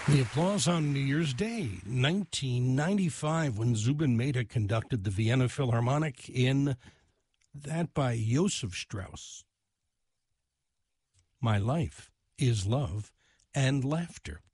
The applause on New Year's Day, 1995, when Zubin Mehta conducted the Vienna Philharmonic in that by Joseph Strauss. My life is love and laughter.